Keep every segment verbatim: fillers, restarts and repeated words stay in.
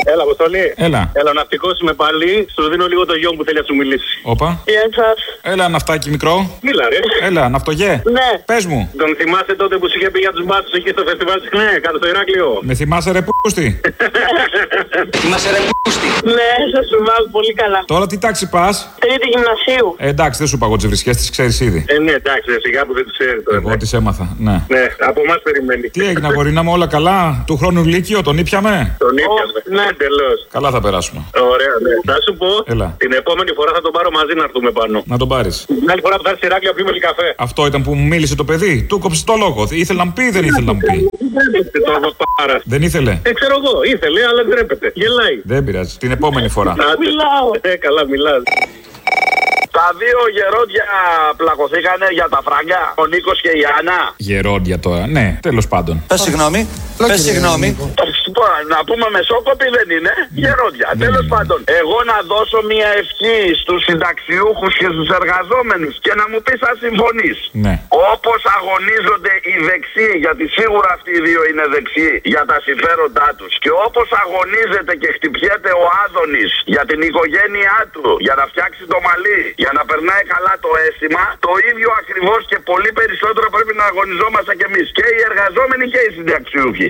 Έλα, Αποστολή. Έλα. Έλα, ναυτικός είμαι πάλι. Σου δίνω λίγο το γιο μου που θέλει να σου μιλήσει. Όπα. Γεια σας. Έλα, ναυτάκι μικρό. Μίλα, ρε. Έλα, ναυτογέ. Ναι. Πες μου. Τον θυμάσαι τότε που σου είχε πει για τους μπάτσους εκεί στο φεστιβάλ της Χνέ, κάτω στο Ηράκλειο? Με θυμάσαι ρε πούστη. Θυμάσαι ρε πούστη. Ναι, σας θυμάμαι πολύ καλά. Τώρα τι τάξη πας? Τρίτη γυμνασίου. Ε, εντάξει, δεν σου είπα εγώ τις βρισιές, τις ξέρεις ήδη. Ε, ναι, εντάξει, σιγά που δεν τους ξέρει τώρα. Εγώ Ναι, τις έμαθα, ναι. ναι, από εμάς περιμένει. Τι έγινε, αγορίνα μου, όλα καλά? Του χρόνου Λύκειο, τον ήπιαμε? Τον ήπιαμε. Ναι. Εντελώς. Καλά θα περάσουμε. Ωραία, ναι. Θα σου πω, Έλα. την επόμενη φορά θα τον πάρω μαζί να έρθουμε πάνω. Να τον πάρεις. Την άλλη φορά που θα έρθει στη Ηράκλειο πιούμε και καφέ. Αυτό ήταν που μου μίλησε το παιδί. Του κόψε το λόγο. Ήθελε να μου πει, δεν ήθελε να μου πει. Το πάρα. Δεν ήθελε. Ε, ξέρω εγώ, ήθελε, αλλά δεν τρέπεται. Γελάει. Δεν πειράζει. Την επόμενη φορά. Μιλάω. Ε, καλά, μιλάς. Τα δύο γερόντια πλακωθήκανε για τα φράγκα, ο Νίκος και η Άννα. Γερόντια τώρα. Ναι, τέλος πάντων. Πες συγγνώμη. Πες συγγνώμη. Να πούμε μεσόκοποι δεν είναι, γερόντια. Τέλος πάντων, εγώ να δώσω μια ευχή στους συνταξιούχους και στους εργαζόμενους και να μου πεις αν συμφωνείς. Ναι. Όπως αγωνίζονται οι δεξιοί, γιατί σίγουρα αυτοί οι δύο είναι δεξιοί για τα συμφέροντά τους, και όπως αγωνίζεται και χτυπιέται ο Άδωνης για την οικογένειά του, για να φτιάξει το μαλλί, για να περνάει καλά το αίσθημα, το ίδιο ακριβώς και πολύ περισσότερο πρέπει να αγωνιζόμαστε κι εμείς, και οι εργαζόμενοι και οι συνταξιούχοι.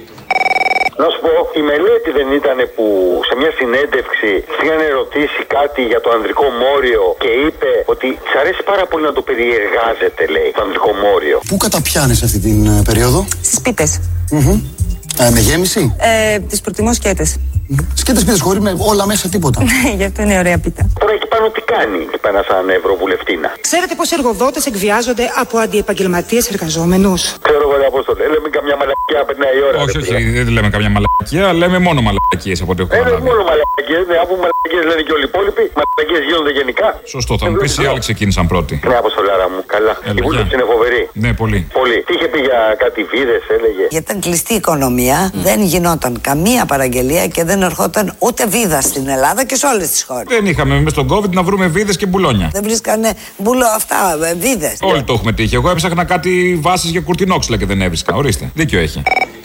Να σου πω, η μελέτη δεν ήταν που σε μια συνέντευξη είχαν ερωτήσει κάτι για το ανδρικό μόριο και είπε ότι της αρέσει πάρα πολύ να το περιεργάζεται, λέει, το ανδρικό μόριο. Πού καταπιάνεις αυτή την uh, περίοδο? Στις πίτες. Mm-hmm. Ε, με γέμιση? Ε, τις προτιμώ σκέτες. Mm-hmm. Σκέτες πίτες χωρίς με όλα μέσα τίποτα. Ναι, γι' αυτό είναι ωραία πίτα. Τώρα εκεί πάνω τι κάνει εκεί πάνω σαν ευρωβουλευτήνα? Ξέρετε πως οι εργοδότες εκβιάζονται από αντιεπαγγελματίες εργαζόμενους? Ξέρω εγώ πώς το λέει, λέμε καμιά μαλακιά περνάει η ώρα. Όχι, όχι, δεν λέμε καμιά μαλακία, λέμε μόνο μαλακίες από ό,τι έχω καταλάβει. καταλάβει. Ε, μόνο μαλακίες, ναι, από μαλακίες λένε και όλοι οι υπόλοιποι, μαλακίες γίνονται γενικά. Σωστό, θα μου πεις οι άλλοι ξεκίνησαν πρώτοι. Ναι, Αποστολάρα μου, καλά. Έλα, Η βούλτεψη είναι φοβερή. Ναι, πολύ. Πολύ. Τι είχε πει για κάτι βίδες, έλεγε? Γιατί ήταν κλειστή η οικονομία, mm. δεν γινόταν καμία παραγγελία και δεν ερχόταν ούτε βίδα στην Ελλάδα και σε όλες τις χώρες. Δεν είχαμε με στον COVID να βρούμε βίδες και μπουλόνια. Δεν βρίσκανε μπουλό αυτά, βίδες. Όλοι το έχουμε τύχει. Εγώ έψαχνα κάτι βάσεις για κουρτινόξυλα και δεν έβρισκα. Ορίστε. Δίκιο έχει.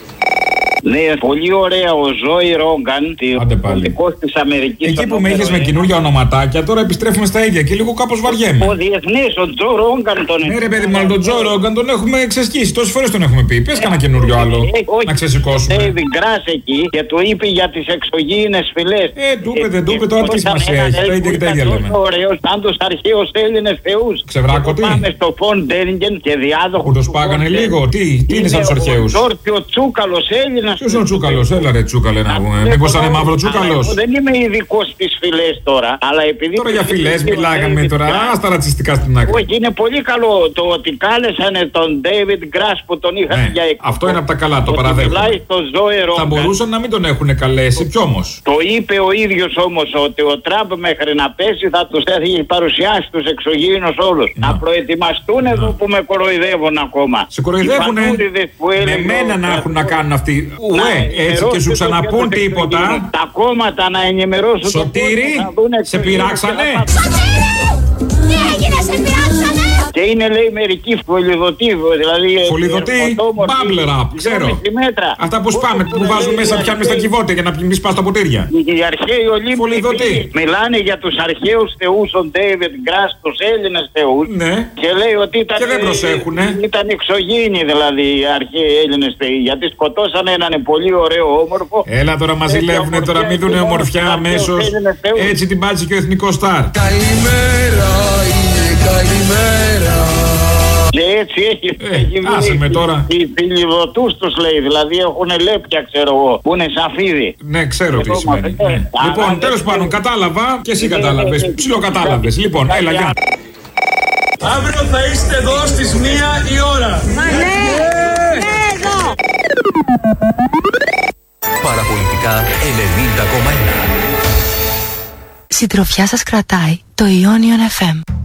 Ναι, πολύ ωραία ο Ζόι Ρόγκαν, πολιτικός της Αμερικής. Εκεί που με είχες με καινούργια ονοματάκια, τώρα επιστρέφουμε στα ίδια και λίγο κάπως βαριέμαι. Ο διεθνής, ο Τζο Ρόγκαν τον Ναι, ρε παιδί μου, αλλά τον Τζο Ρόγκαν τον έχουμε ξεσκίσει. Τόσες φορές τον έχουμε πει. Πες κανένα καινούριο άλλο. Να ξεσηκώσουμε. Ο Ντέιβιντ Γκρας εκεί και του είπε για τις εξωγήινες φυλές. Ε, του είπε, δεν του είπε, τώρα τι σημασία έχει. Τα ίδια και τα ίδια λέμε. Ωραίος, σαν τους αρχαίους Έλληνες θεούς. Ξεβράκωτοι. Πάμε στο Φον Ντέριγγεν και διάδοχο. Που το σπάγανε λίγο. Τι, τι είναι σαν τους αρχαίους? Ο Τσούκαλος Έλληνας. Ποιος είναι ο Τσούκαλος? Έλα ρε Τσούκαλε να πούμε. Μήπως ήταν μαύρο Τσούκαλος? Δεν είμαι ειδικός στις φυλές τώρα, αλλά επειδή. Τώρα για φυλές μιλάγαμε τώρα. Άστα ρατσιστικά στην άκρη. Όχι, είναι πολύ καλό το ότι κάλεσανε τον David Grass που τον είχαν ναι, για εκπομπή. Αυτό είναι από τα καλά, το παραδέχομαι. Θα μπορούσαν να μην τον έχουν καλέσει, κι όμως. Το είπε ο ίδιος όμως ότι ο Τραμπ μέχρι να πέσει θα τους έχει παρουσιάσει τους εξωγήινους όλους. Να, να προετοιμαστούν να. Εδώ που με κοροϊδεύουν ακόμα. Σε κοροϊδεύουνε. Με μένα να έχουν να κάνουν αυτοί. Ουε, έτσι και σου ξαναπούν τίποτα. Τα κόμματα να ενημερώσουν. Σωτήρη, σε πειράξανε. Τι έγινε, σε πειράξανε? Και είναι λέει μερικοί φωλιδωτοί, δηλαδή. Φωλιδωτοί, bubble wrap, ξέρω. Αυτά που σπάμε, που βάζουν μέσα, πιάνουμε στα κυβότια για να μην σπάς τα ποτήρια. Οι αρχαίοι Ολύμπιοι μιλάνε για τους αρχαίους θεούς, τον David Grass, τους Έλληνες θεούς. Ναι. Και λέει ότι ήταν. Και δεν προσέχουνε. Ήταν εξωγήινοι δηλαδή οι αρχαίοι Έλληνες θεοί. Γιατί σκοτώσανε έναν πολύ ωραίο όμορφο. Έλα τώρα μας ζηλεύουνε, τώρα μην δουνε ομορφιά αμέσως. Έτσι την πάτησε και ο εθνικός στάρ. Καλημέρα, είναι καλημέρα. Και έτσι έχει ε, έχει άσε με τώρα. Οι φιλιδωτούς τους λέει, δηλαδή έχουν λέπια ξέρω εγώ, που είναι σαν φίδι. Ναι, ξέρω τι σημαίνει. Ναι. Ναι. Λοιπόν, τέλος πάντων, κατάλαβα και εσύ κατάλαβες. Ψιλοκατάλαβες. Λοιπόν, έλα, γεια. Αύριο θα είστε εδώ στις μία η ώρα. Μα ναι, ναι, εδώ. Παραπολιτικά ενενήντα κόμμα ένα. Συντροφιά σας κρατάει το Ionian εφ εμ.